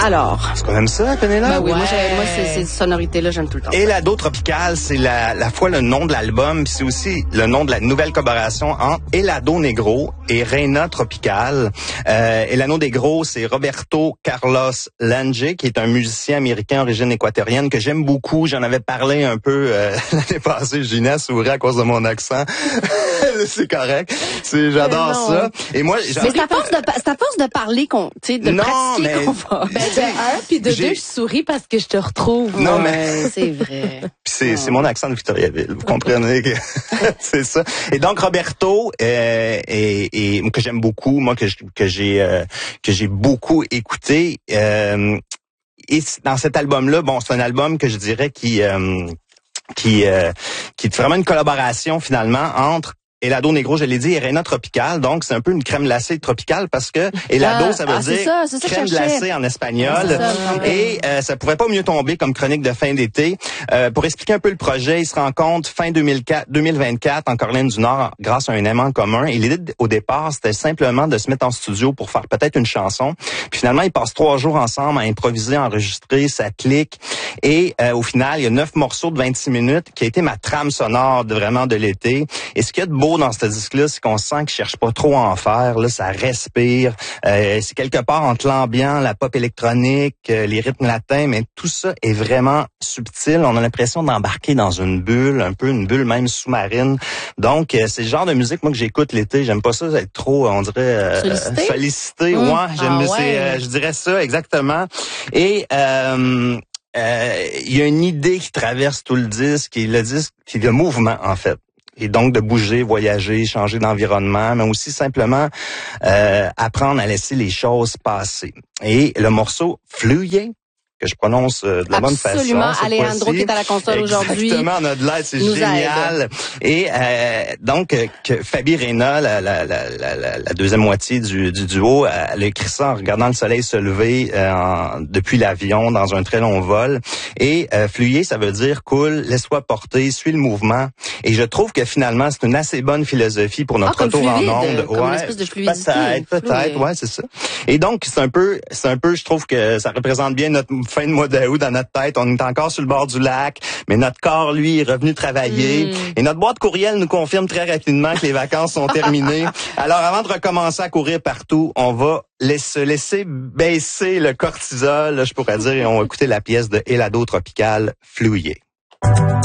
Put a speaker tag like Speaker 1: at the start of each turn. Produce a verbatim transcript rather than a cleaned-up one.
Speaker 1: Alors.
Speaker 2: Est-ce qu'on aime ça, Pénélope?
Speaker 1: Ben oui,
Speaker 2: ouais.
Speaker 1: moi, j'ai, moi c'est, ces sonorités-là, j'aime tout le temps.
Speaker 2: Elado Tropical, c'est la, la fois le nom de l'album, puis c'est aussi le nom de la nouvelle collaboration entre Elado Negro et Reina Tropical. Euh, Elado Negro, c'est Roberto Carlos Lange, qui est un musicien américain d'origine équatorienne que j'aime beaucoup. J'en avais parlé un peu euh, l'année passée. Ginette sourit à cause de mon accent. C'est correct. C'est, j'adore ça. Et moi,
Speaker 1: mais c'est à force de, c'est à force de parler qu'on, tu sais, de
Speaker 2: non,
Speaker 1: pratiquer
Speaker 2: mais,
Speaker 1: qu'on va.
Speaker 3: Ben, de un, puis de deux, je souris parce que je te retrouve.
Speaker 2: Non,
Speaker 1: ouais,
Speaker 2: mais
Speaker 1: c'est vrai.
Speaker 2: Puis c'est, c'est mon accent de Victoriaville. Vous comprenez que c'est ça. Et donc Roberto, euh, et, et que j'aime beaucoup, moi que que j'ai euh, que j'ai beaucoup écouté. Euh, et dans cet album-là, bon, c'est un album que je dirais qui euh, qui euh, qui est vraiment une collaboration finalement entre Elado Negro, je l'ai dit, et Reina Tropical, donc c'est un peu une crème glacée tropicale parce que Elado,
Speaker 1: ah,
Speaker 2: ça veut
Speaker 1: ah,
Speaker 2: dire
Speaker 1: c'est ça, c'est ça
Speaker 2: crème glacée en espagnol.
Speaker 1: C'est ça,
Speaker 2: et euh, ça pourrait pas mieux tomber comme chronique de fin d'été. Euh, pour expliquer un peu le projet, il se rencontre fin deux mille vingt-quatre en Caroline du Nord grâce à un aimant commun. Et l'idée au départ, c'était simplement de se mettre en studio pour faire peut-être une chanson. Puis finalement, ils passent trois jours ensemble à improviser, à enregistrer, ça clique. Et euh, au final, il y a neuf morceaux de vingt-six minutes qui a été ma trame sonore de vraiment de l'été. Et ce qu'il y a de beau dans ce disque-là, c'est qu'on sent qu'il cherche pas trop à en faire. Là, ça respire. Euh, c'est quelque part entre l'ambiance, la pop électronique, euh, les rythmes latins, mais tout ça est vraiment subtil. On a l'impression d'embarquer dans une bulle, un peu une bulle même sous-marine. Donc, euh, c'est le genre de musique moi que j'écoute l'été. J'aime pas ça être trop, on dirait euh,
Speaker 1: sollicité.
Speaker 2: sollicité.
Speaker 1: Mmh.
Speaker 2: Ouais, j'aime,
Speaker 1: ah, ouais.
Speaker 2: c'est, euh, je dirais ça exactement. Et euh, euh, il y a une idée qui traverse tout le disque, qui est le disque, qui est le mouvement en fait. Et donc de bouger, voyager, changer d'environnement, mais aussi simplement euh, apprendre à laisser les choses passer. Et le morceau Fluye, que je prononce euh, de la bonne façon.
Speaker 1: Absolument, Alejandro qui est à la console aujourd'hui.
Speaker 2: Exactement, on a de l'aide, c'est génial. Aide. Et euh, donc, que Fabi Reina, la, la, la, la, la deuxième moitié du, du duo, elle a écrit ça en regardant le soleil se lever euh, en, depuis l'avion dans un très long vol. Et euh, fluyer, ça veut dire cool, laisse-toi porter, suis le mouvement. Et je trouve que finalement, c'est une assez bonne philosophie pour notre
Speaker 1: ah,
Speaker 2: retour
Speaker 1: fluide,
Speaker 2: en onde.
Speaker 1: Comme
Speaker 2: ouais,
Speaker 1: une espèce de fluidité.
Speaker 2: Peut-être, peut-être, ouais, c'est ça. Et donc, c'est un peu, c'est un peu, je trouve que ça représente bien notre fin de mois d'août dans notre tête. On est encore sur le bord du lac, mais notre corps, lui, est revenu travailler. Mm. Et notre boîte courriel nous confirme très rapidement que les vacances sont terminées. Alors, avant de recommencer à courir partout, on va laisser, laisser baisser le cortisol, là, je pourrais dire, et on va écouter la pièce de Elado Tropical, Fluye.